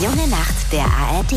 Junge Nacht der ARD.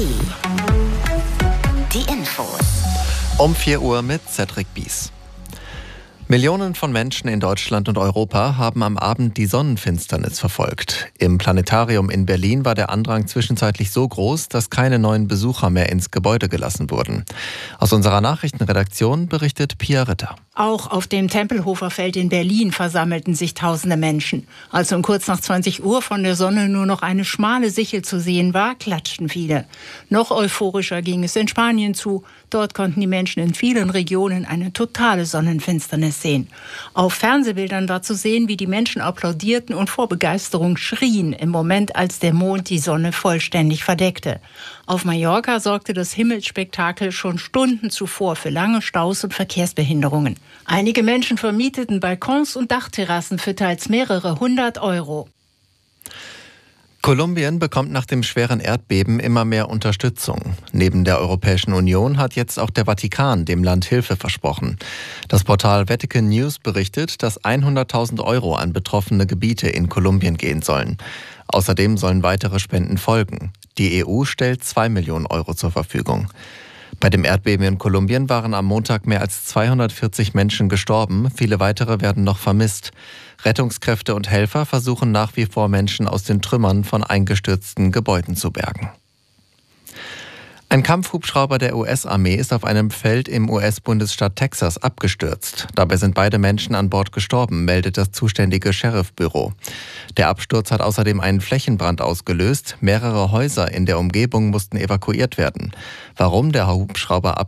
Die Infos. Um 4 Uhr mit Cedric Bies. Millionen von Menschen in Deutschland und Europa haben am Abend die Sonnenfinsternis verfolgt. Im Planetarium in Berlin war der Andrang zwischenzeitlich so groß, dass keine neuen Besucher mehr ins Gebäude gelassen wurden. Aus unserer Nachrichtenredaktion berichtet Pia Ritter. Auch auf dem Tempelhofer Feld in Berlin versammelten sich tausende Menschen. Als um kurz nach 20 Uhr von der Sonne nur noch eine schmale Sichel zu sehen war, klatschten viele. Noch euphorischer ging es in Spanien zu. Dort konnten die Menschen in vielen Regionen eine totale Sonnenfinsternis sehen. Auf Fernsehbildern war zu sehen, wie die Menschen applaudierten und vor Begeisterung schrien im Moment, als der Mond die Sonne vollständig verdeckte. Auf Mallorca sorgte das Himmelsspektakel schon Stunden zuvor für lange Staus und Verkehrsbehinderungen. Einige Menschen vermieteten Balkons und Dachterrassen für teils mehrere 100 €. Kolumbien bekommt nach dem schweren Erdbeben immer mehr Unterstützung. Neben der Europäischen Union hat jetzt auch der Vatikan dem Land Hilfe versprochen. Das Portal Vatican News berichtet, dass 100.000 € an betroffene Gebiete in Kolumbien gehen sollen. Außerdem sollen weitere Spenden folgen. Die EU stellt 2 Millionen € zur Verfügung. Bei dem Erdbeben in Kolumbien waren am Montag mehr als 240 Menschen gestorben. Viele weitere werden noch vermisst. Rettungskräfte und Helfer versuchen nach wie vor Menschen aus den Trümmern von eingestürzten Gebäuden zu bergen. Ein Kampfhubschrauber der US-Armee ist auf einem Feld im US-Bundesstaat Texas abgestürzt. Dabei sind beide Menschen an Bord gestorben, meldet das zuständige Sheriffbüro. Der Absturz hat außerdem einen Flächenbrand ausgelöst. Mehrere Häuser in der Umgebung mussten evakuiert werden. Warum der Hubschrauber